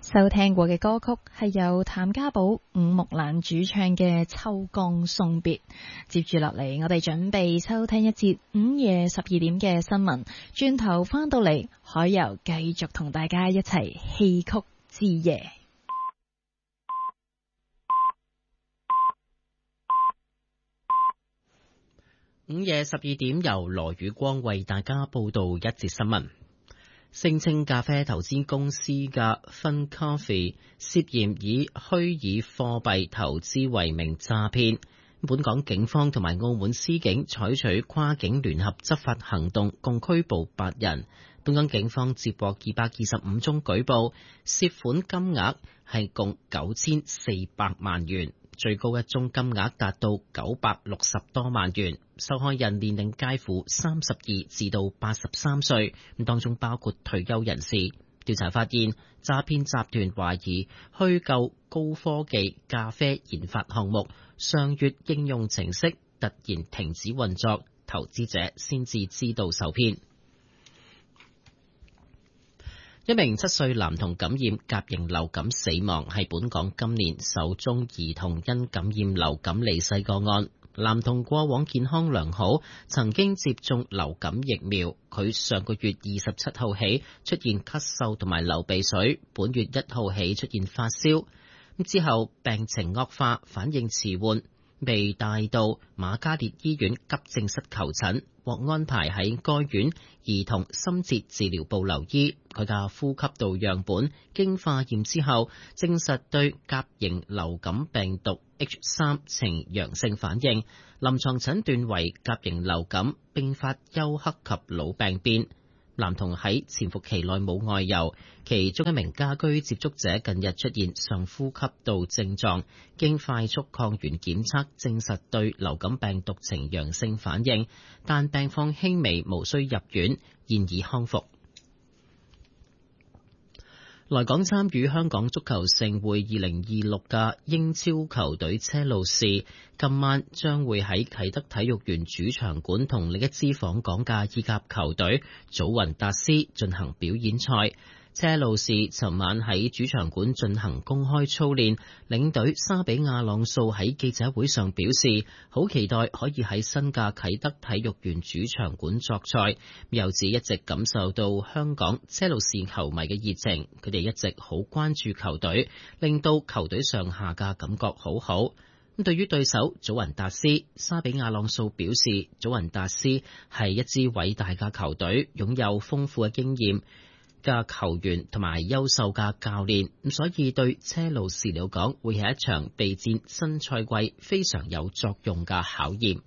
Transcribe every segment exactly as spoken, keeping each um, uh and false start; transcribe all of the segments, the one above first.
收聽過嘅歌曲係由譚家寶、伍木蘭主唱嘅《秋江送別》。接住落嚟，我哋準備收聽一節午夜十二點嘅新聞。轉頭翻到嚟，海遊繼續同大家一齊戲曲之夜。 午夜十二點，由羅宇光為大家報道一節新聞。聲稱咖啡投資公司嘅 Fun Coffee 涉嫌以虛擬貨幣投資為名詐騙，本港警方同埋澳門司警採取跨境聯合執法行動，共拘捕八人。本港警方接獲二百二十五宗舉報，涉款金額係共九千四百萬元。最高一宗金額達到九百六十多萬元，受害人年齡介乎三十二至到八十三歲，咁當中包括退休人士。調查發現，詐騙集團懷疑虛構高科技咖啡研發項目，上月應用程式突然停止運作，投資者先至知道受騙。一名七歲男童感染甲型流感死亡，係本港今年首宗兒童因感染流感離世個案。男童過往健康良好，曾經接種流感疫苗。佢上個月二十七號起出現咳嗽同埋流鼻水，本月一號起出現發燒，之後病情惡化，反應遲緩，被帶到瑪嘉烈醫院急症室求診，獲安排喺該院兒童深切治療部留醫。佢嘅呼吸道樣本經化驗之後，證實對甲型流感病毒 H 三呈陽性反應，臨床診斷為甲型流感併發休克及腦病變。男童喺潛伏期內冇外遊，其中一名家居接觸者近日出現上呼吸道症狀，經快速抗原檢測證實對流感病毒呈陽性反應，但病況輕微，無需入院，現已康復。來港參與香港足球盛會二零二六嘅英超球隊車路士，今晚將會喺啟德體育園主場館同另一支訪港嘅意甲球隊祖雲達斯進行表演賽。車路士尋晚喺主場館進行公開操練，領隊沙比亞朗素喺記者會上表示，好期待可以喺新嘅啟德體育園主場館作賽，又指一直感受到香港車路士球迷嘅熱情，佢哋一直好關注球隊，令到球隊上下嘅感覺好好。咁對於對手祖雲達斯，沙比亞朗素表示，祖雲達斯係一支偉大嘅球隊，擁有豐富嘅經驗嘅球員同埋優秀嘅教練，咁所以對車路士嚟講，會係一場備戰新賽季非常有作用嘅考驗。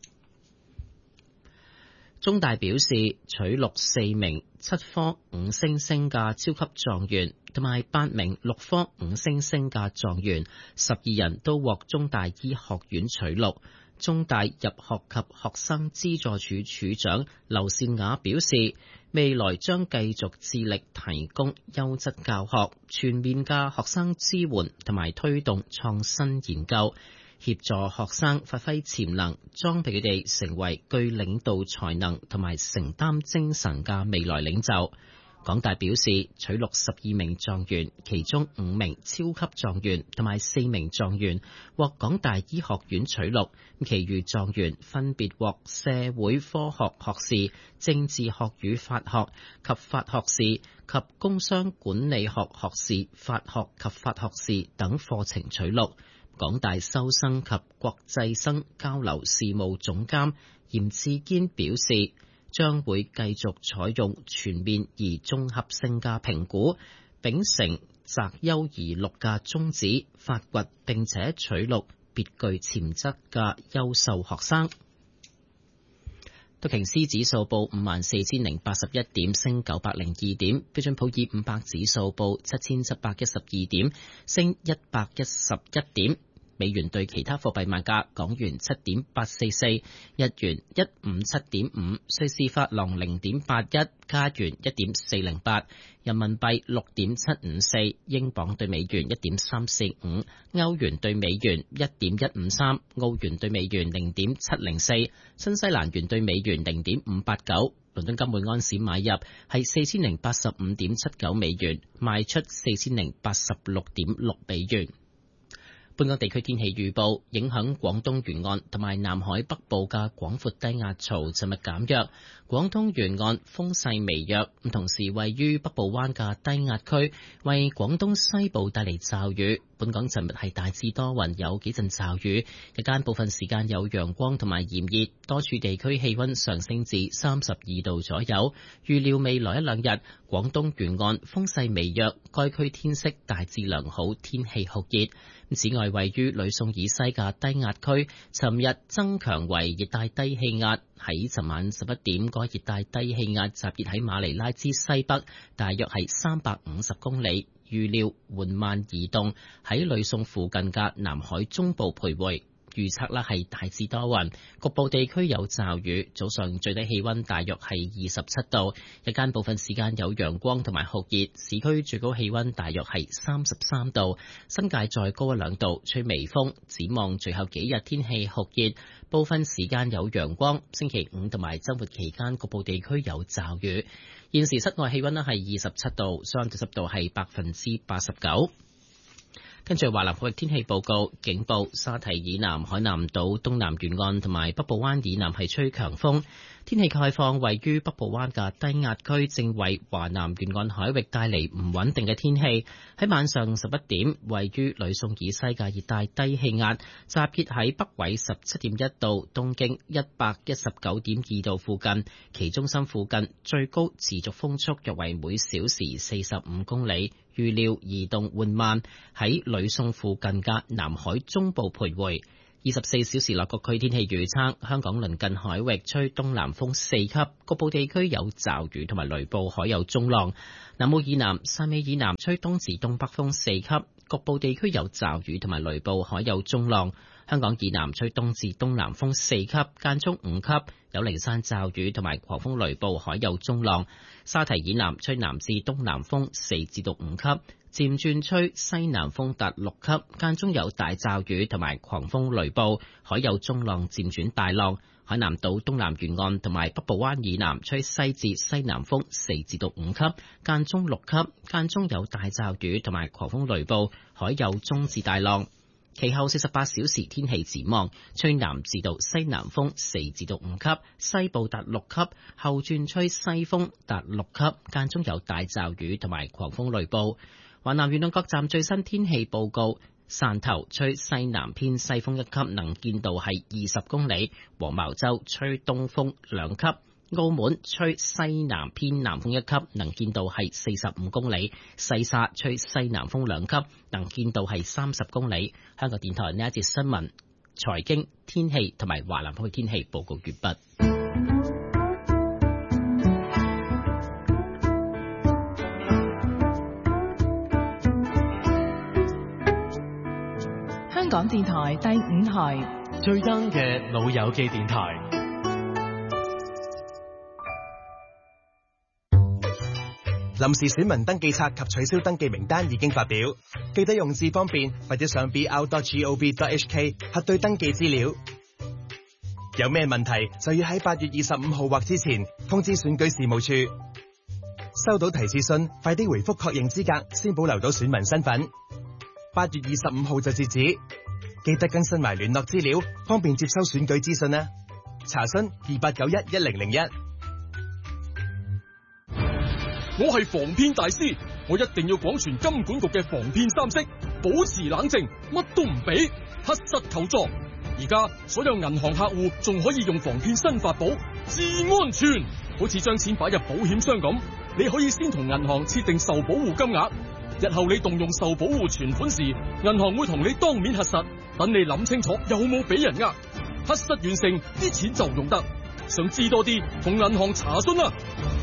中大表示，取錄四名七科五星星嘅超級狀元，同埋八名六科五星星嘅狀元，十二人都獲中大醫學院取錄。中大入學及學生資助處處長劉善雅表示，未來將繼續致力提供優質教學、全面嘅學生支援同埋推動創新研究，協助學生發揮潛能，裝備佢哋成為具領導才能同埋承擔精神嘅未來領袖。港大表示，取錄十二名狀元，其中五名超級狀元同埋四名狀元獲港大醫學院取錄，其餘狀元分別獲社會科學學士、政治學與法學及法學士及工商管理學學士、法學及法學士等課程取錄。港大收生及國際生交流事務總監嚴志堅表示，將會繼續採用全面而綜合性嘅評估，秉承擇優而錄嘅宗旨，發掘並且取錄別具潛質嘅優秀學生。道瓊斯指數報五萬四千零八十一點，升九百零二點；標準普爾五百指數報七千七百一十二點，升一百一十一點。 美元對其他貨幣賣價：港元七點八四四，日元一五七點五，瑞士法郎零點八一，加元一點四零八，人民幣六點七五四，英鎊對美元一點三四五，歐元對美元一點一五三，澳元對美元零點七零四，新西蘭元對美元零點五八九。倫敦金每安士買入係四千零八十五點七九美元，賣出四千零八十六點六美元。本港地區天氣預報，影響廣東沿岸同埋南海北部嘅廣闊低壓槽尋日減弱，廣東沿岸風勢微弱，同時位於北部灣嘅低壓區為廣東西部帶嚟驟雨。本港尋日係大致多雲，有幾陣驟雨，日間部分時間有陽光同埋炎熱，多處地區氣溫上升至三十二度左右。預料未來一兩日，廣東沿岸風勢微弱，該區天色大致良好，天氣酷熱。此外，位於呂宋以西嘅低壓區，尋日增強為熱帶低氣壓。喺尋晚十一點，該熱帶低氣壓集結喺馬尼拉之西北，大約係三百五十公里，預料緩慢移動，喺呂宋附近嘅南海中部徘徊。預測咧係大致多雲，局部地區有驟雨。早上最低氣溫大約係二十七度，日間部分時間有陽光同埋酷熱。市區最高氣溫大約係三十三度，新界再高一兩度，吹微風。展望隨後幾日天氣酷熱，部分時間有陽光。星期五同埋週末期間局部地區有驟雨。現時室外氣溫咧係二十七度，相對濕度係百分之八十九。跟住華南海域天氣報告，警報沙堤以南、海南島東南沿岸同埋北部灣以南係吹強風。天氣概況，位於北部灣嘅低壓區正為華南沿岸海域帶嚟唔穩定嘅天氣。喺晚上十一點，位於呂宋以西嘅熱帶低氣壓集結喺北緯十七點一度、東經一百一十九點二度附近，其中心附近最高持續風速約為每小時四十五公里。預料移動緩慢，喺呂宋附近嘅南海中部徘徊。二十四小時內各區天氣預測：香港鄰近海域吹東南風四級，局部地區有驟雨同埋雷暴，海有中浪。南澳以南、汕尾以南吹東至東北風四級，局部地區有驟雨同埋雷暴，海有中浪。香港以南吹東至東南風四級，間中五級，有零散驟雨同埋狂風雷暴，海有中浪。沙堤以南吹南至東南風四至到五級，漸轉吹西南風達六級，間中有大驟雨同埋狂風雷暴，海有中浪漸轉大浪。海南島東南沿岸同埋北部灣以南吹西至西南風四至到五級，間中六級，間中有大驟雨同埋狂風雷暴，海有中至大浪。其後四十八小時天氣展望，吹南至到西南風四至到五級，西部達六級，後轉吹西風達六級，間中有大驟雨同埋狂風雷暴。華南沿岸各站最新天氣報告：汕頭吹西南偏西風一級，能見度係二十公里；黃茅洲吹東風兩級。澳門吹西南偏南風一級，能見度係四十五公里；西沙吹西南風兩級，能見度係三十公里。香港電台呢一節新聞、財經、天氣同埋華南海域天氣報告完畢。 香港電台第五台最 young 嘅老友記電台。 臨時選民登記冊及取消登記名單已經發表，記得用智方便或者上 b r dot gov dot h k 核對登記資料。有咩問題就要喺八月二十五號或之前通知選舉事務處。收到提示信，快啲回覆確認資格，先保留到選民身份。八月二十五號就截止，記得更新埋聯絡資料，方便接收選舉資訊啦。查詢二八九一一零零一。 我係防騙大師，我一定要廣傳金管局嘅防騙三式，保持冷靜，乜都唔俾，核實求助。而家所有銀行客戶仲可以用防騙新法寶智安全，好似將錢擺入保險箱咁，你可以先同銀行設定受保護金額，日後你動用受保護存款時，銀行會同你當面核實，等你諗清楚有冇俾人呃，核實完成啲錢就用得。想知多啲，同銀行查詢啦。